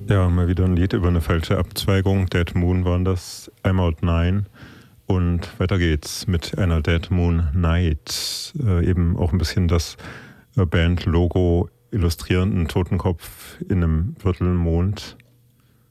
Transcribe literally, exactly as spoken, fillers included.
Ja, mal wieder ein Lied über eine falsche Abzweigung. Dead Moon waren das, I'm Out Nine. Und weiter geht's mit einer Dead Moon Night. Äh, eben auch ein bisschen das äh, Band-Logo illustrierenden Totenkopf in einem Viertelmond.